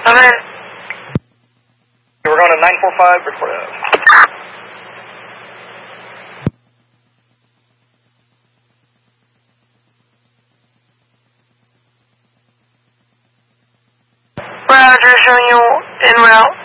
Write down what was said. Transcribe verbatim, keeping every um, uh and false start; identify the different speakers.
Speaker 1: I'm in.
Speaker 2: We're going to nine four five, report out.
Speaker 1: Roger, showing you en route.